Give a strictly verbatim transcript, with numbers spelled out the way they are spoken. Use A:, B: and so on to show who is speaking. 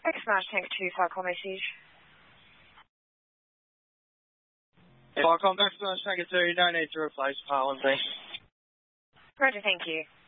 A: X-Smash Tank two, Falcon message.
B: Falcon, X-Smash Tank two, no need to replace Parliament.
A: Roger, thank you.